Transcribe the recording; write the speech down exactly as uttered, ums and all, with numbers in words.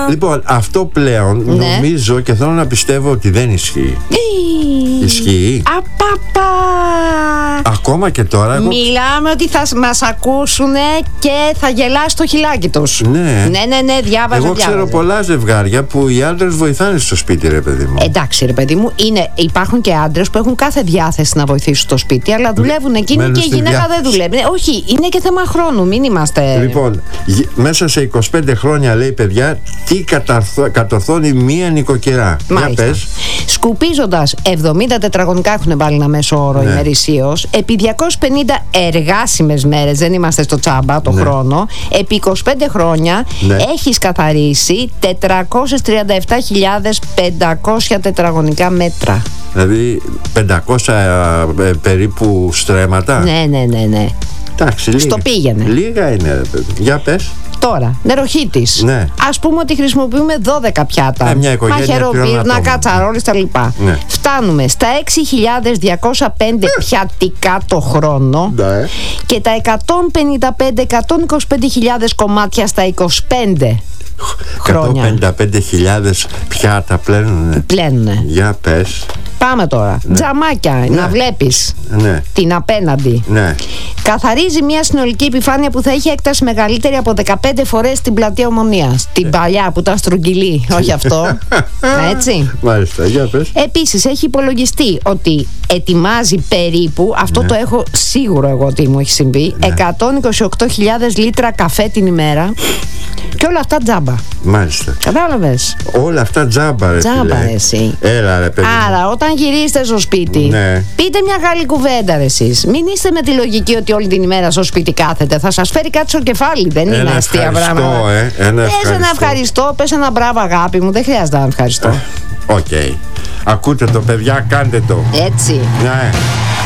Λοιπόν, αυτό πλέον ναι. νομίζω και θέλω να πιστεύω ότι δεν ισχύει. Ισχύει. Απαπα. Ακόμα και τώρα εγώ... Μιλάμε ότι θα μας ακούσουν και θα γελάσει το χιλάκι τους. Ναι. Ναι, ναι, ναι, διάβαζα. Εγώ ξέρω διάβαζα. πολλά ζευγάρια που οι άντρες βοηθάνε στο σπίτι, ρε παιδί μου. Εντάξει, ρε παιδί μου, είναι, υπάρχουν και άντρες που έχουν κάθε διάθεση να βοηθήσουν στο σπίτι, αλλά δουλεύουν εκείνοι μένουν και η στη γυναίκα διά... δεν δουλεύει. Όχι, είναι και θέμα χρόνου, μην είμαστε. Λοιπόν, μέσα σε είκοσι πέντε χρόνια, λέει, παιδιά, τι καταρθώ, κατορθώνει μία νοικοκυρά. Για πες. Σκουπίζοντας εβδομήντα τετραγωνικά έχουν βάλει ένα μέσο όρο ναι. ημερησίως, επί διακόσιες πενήντα εργάσιμες μέρες, δεν είμαστε στο τσάμπα το ναι. χρόνο, επί είκοσι πέντε χρόνια ναι. έχεις καθαρίσει τετρακόσιες τριάντα επτά χιλιάδες πεντακόσια τετραγωνικά μέτρα. Δηλαδή πεντακόσια ε, περίπου στρέμματα. Ναι, ναι, ναι, ναι. Εντάξει, λίγα. Στο πήγαινε. Λίγα είναι, ρε παιδί. Για πες. Τώρα, νεροχύτης. Ναι. Ας πούμε ότι χρησιμοποιούμε δώδεκα πιάτα. Ε, μια οικογένεια μαχαιροπύρνα, κατσαρόλες τα λοιπά. Ναι. Φτάνουμε στα έξι χιλιάδες διακόσια πέντε πιατικά το χρόνο Ναι. και τα εκατόν πενήντα πέντε με εκατόν είκοσι πέντε χιλιάδες κομμάτια στα είκοσι πέντε χρόνια. εκατόν πενήντα πέντε χιλιάδες πιάτα πλένουνε. Πλένουνε. Για πες. Πάμε τώρα. Ναι. Τζαμάκια, ναι. να βλέπεις ναι. την απέναντι. Ναι. Καθαρίζει μια συνολική επιφάνεια που θα έχει έκταση μεγαλύτερη από δεκαπέντε φορές την πλατεία Ομονίας. Την παλιά που ήταν στρογγυλή, όχι αυτό. Έτσι. Μάλιστα, για πες. Επίσης έχει υπολογιστεί ότι ετοιμάζει περίπου, αυτό ναι. το έχω σίγουρο εγώ ότι μου έχει συμβεί, ναι. εκατόν είκοσι οκτώ χιλιάδες λίτρα καφέ την ημέρα. Και όλα αυτά τζάμπα. Μάλιστα. Κατάλαβες. Όλα αυτά τζάμπα, ρε. Τζάμπα, ρε, εσύ. Έλα, ρε, παιδί. Άρα, όταν γυρίσετε στο σπίτι, ναι. πείτε μια καλή κουβέντα, ρε, εσείς. Μην είστε με τη λογική ότι όλη την ημέρα στο σπίτι κάθετε. Θα σας φέρει κάτι στο κεφάλι. Δεν ένα είναι αστεία πράγματα. Ε. Ένα πες ένα ευχαριστώ, πες ένα μπράβο, αγάπη μου. Δεν χρειάζεται να ευχαριστώ. Οκ. Okay. Ακούτε το, παιδιά, κάντε το. Έτσι. Ναι.